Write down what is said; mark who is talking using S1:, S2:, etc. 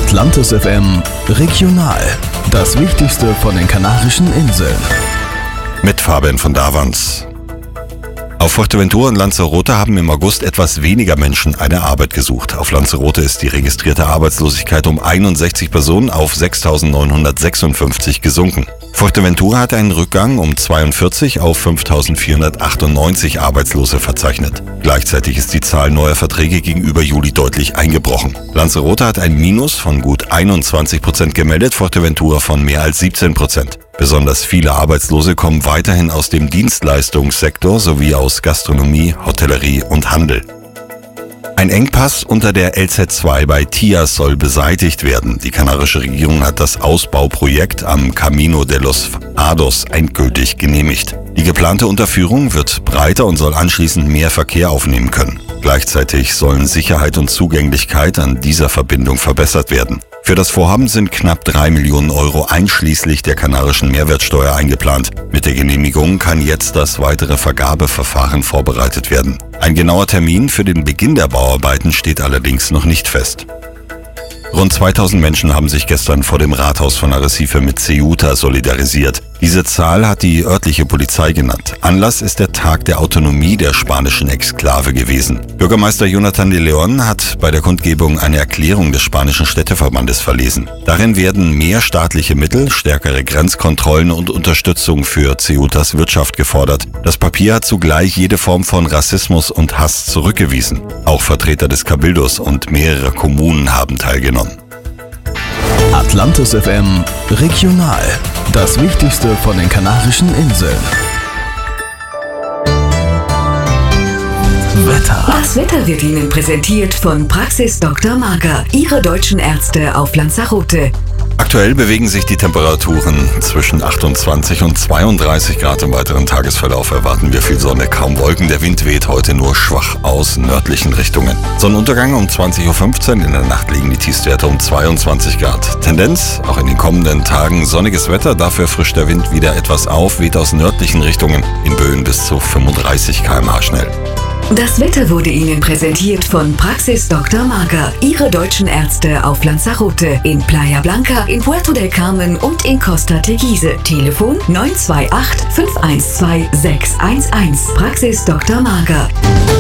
S1: Atlantis FM Regional. Das Wichtigste von den Kanarischen Inseln.
S2: Mit Fabian von Davans. Auf Fuerteventura und Lanzarote haben im August etwas weniger Menschen eine Arbeit gesucht. Auf Lanzarote ist die registrierte Arbeitslosigkeit um 61 Personen auf 6.956 gesunken. Fuerteventura hat einen Rückgang um 42 auf 5.498 Arbeitslose verzeichnet. Gleichzeitig ist die Zahl neuer Verträge gegenüber Juli deutlich eingebrochen. Lanzarote hat ein Minus von gut 21% gemeldet, Fuerteventura von mehr als 17%. Besonders viele Arbeitslose kommen weiterhin aus dem Dienstleistungssektor sowie aus Gastronomie, Hotellerie und Handel. Ein Engpass unter der LZ2 bei Tias soll beseitigt werden. Die kanarische Regierung hat das Ausbauprojekt am Camino de los Hados endgültig genehmigt. Die geplante Unterführung wird breiter und soll anschließend mehr Verkehr aufnehmen können. Gleichzeitig sollen Sicherheit und Zugänglichkeit an dieser Verbindung verbessert werden. Für das Vorhaben sind knapp 3 Millionen Euro einschließlich der kanarischen Mehrwertsteuer eingeplant. Mit der Genehmigung kann jetzt das weitere Vergabeverfahren vorbereitet werden. Ein genauer Termin für den Beginn der Bauarbeiten steht allerdings noch nicht fest. Rund 2000 Menschen haben sich gestern vor dem Rathaus von Arrecife mit Ceuta solidarisiert. Diese Zahl hat die örtliche Polizei genannt. Anlass ist der Tag der Autonomie der spanischen Exklave gewesen. Bürgermeister Jonathan de Leon hat bei der Kundgebung eine Erklärung des spanischen Städteverbandes verlesen. Darin werden mehr staatliche Mittel, stärkere Grenzkontrollen und Unterstützung für Ceutas Wirtschaft gefordert. Das Papier hat zugleich jede Form von Rassismus und Hass zurückgewiesen. Auch Vertreter des Cabildos und mehrere Kommunen haben teilgenommen.
S1: Atlantis FM Regional. Das Wichtigste von den Kanarischen Inseln. Wetter.
S3: Das Wetter wird Ihnen präsentiert von Praxis Dr. Marker, Ihre deutschen Ärzte auf Lanzarote.
S2: Aktuell bewegen sich die Temperaturen zwischen 28 und 32 Grad. Im weiteren Tagesverlauf erwarten wir viel Sonne, kaum Wolken. Der Wind weht heute nur schwach aus nördlichen Richtungen. Sonnenuntergang um 20.15 Uhr. In der Nacht liegen die Tiefstwerte um 22 Grad. Tendenz, auch in den kommenden Tagen sonniges Wetter. Dafür frischt der Wind wieder etwas auf, weht aus nördlichen Richtungen in Böen bis zu 35 km/h schnell.
S3: Das Wetter wurde Ihnen präsentiert von Praxis Dr. Marker, Ihre deutschen Ärzte auf Lanzarote, in Playa Blanca, in Puerto del Carmen und in Costa Teguise. Telefon 928 512 611. Praxis Dr. Marker.